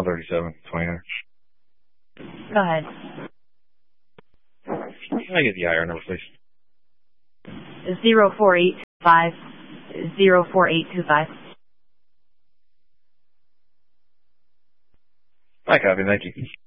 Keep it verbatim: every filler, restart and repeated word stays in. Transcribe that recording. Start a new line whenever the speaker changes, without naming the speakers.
one thirty-seven, twenty-nine.
Go ahead.
Can I get the I R number, please?
Zero four eight five zero four eight two five.
I copy, thank you.